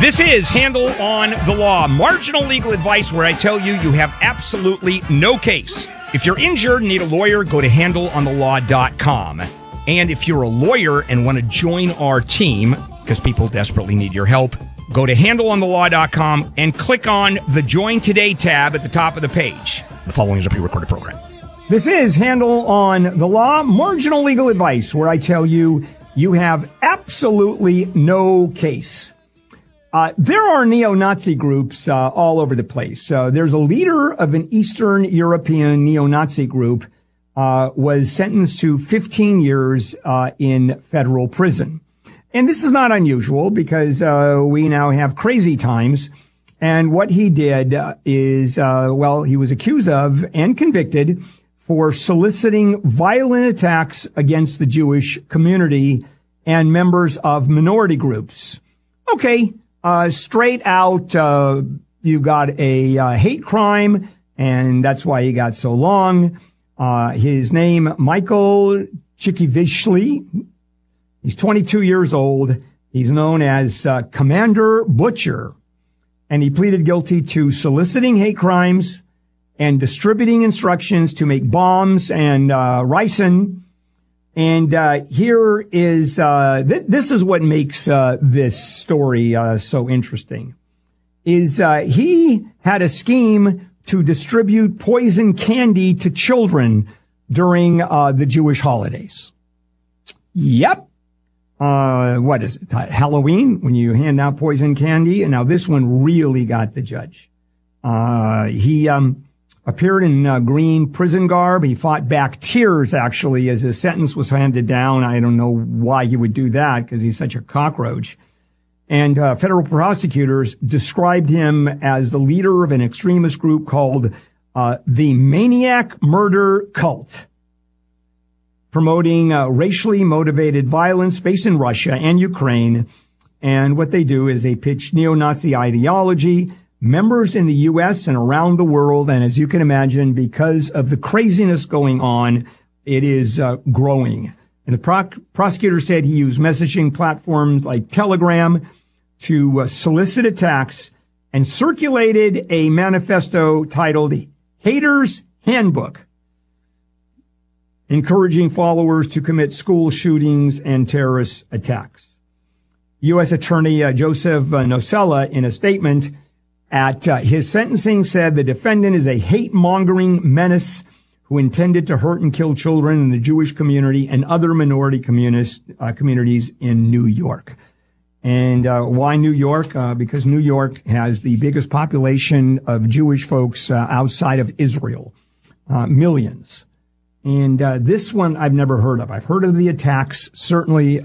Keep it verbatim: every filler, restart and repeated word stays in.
This is Handle on the Law, marginal legal advice where I tell you you have absolutely no case. If you're injured and need a lawyer, go to handle on the law dot com. And if you're a lawyer and want to join our team, because people desperately need your help, go to handle on the law dot com and click on the Join Today tab at the top of the page. The following is a pre-recorded program. This is Handle on the Law, marginal legal advice where I tell you you have absolutely no case. Uh, there are neo-Nazi groups uh, all over the place. Uh, there's a leader of an Eastern European neo-Nazi group uh, was sentenced to fifteen years uh, in federal prison. And this is not unusual because uh, we now have crazy times. And what he did uh, is, uh, well, he was accused of and convicted for soliciting violent attacks against the Jewish community and members of minority groups. Okay. Uh, straight out, uh, you got a uh, hate crime, and that's why he got so long. Uh, his name, Michael Chikivishvili. He's twenty-two years old. He's known as uh, Commander Butcher, and he pleaded guilty to soliciting hate crimes and distributing instructions to make bombs and uh, ricin. And uh here is, uh th- this is what makes uh this story uh so interesting, is uh he had a scheme to distribute poison candy to children during uh the Jewish holidays. Yep. Uh what is it? Halloween, when you hand out poison candy. And now this one really got the judge. Uh he um appeared in uh, green prison garb. He fought back tears, actually, as his sentence was handed down. I don't know why he would do that, because he's such a cockroach. And uh, federal prosecutors described him as the leader of an extremist group called uh, the Maniac Murder Cult, promoting uh, racially motivated violence based in Russia and Ukraine. And what they do is they pitch neo-Nazi ideology, members in the U S and around the world. And as you can imagine, because of the craziness going on, it is uh, growing. And the pro- prosecutor said he used messaging platforms like Telegram to uh, solicit attacks and circulated a manifesto titled Haters Handbook, encouraging followers to commit school shootings and terrorist attacks. U S Attorney uh, Joseph uh, Nocella, in a statement at uh, his sentencing, said the defendant is a hate-mongering menace who intended to hurt and kill children in the Jewish community and other minority communis- uh, communities in New York. And uh, why New York? Uh, because New York has the biggest population of Jewish folks uh, outside of Israel, uh, millions. And uh, this one I've never heard of. I've heard of the attacks, certainly